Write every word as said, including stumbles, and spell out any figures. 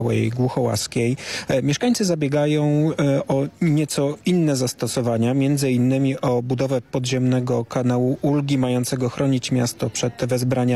Głuchołaskiej. Mieszkańcy zabiegają o nieco inne zastosowania, między innymi o budowę podziemnego kanału Ulgi mającego chronić miasto przed wezbraniami